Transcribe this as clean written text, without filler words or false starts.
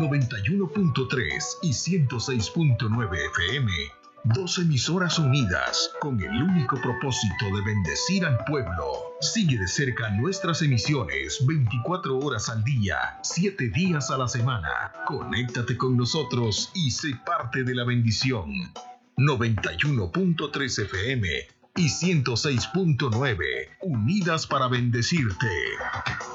91.3 y 106.9 FM. Dos emisoras unidas con el único propósito de bendecir al pueblo. Sigue de cerca nuestras emisiones 24 horas al día, 7 días a la semana. Conéctate con nosotros y sé parte de la bendición. 91.3 FM y 106.9, unidas para bendecirte.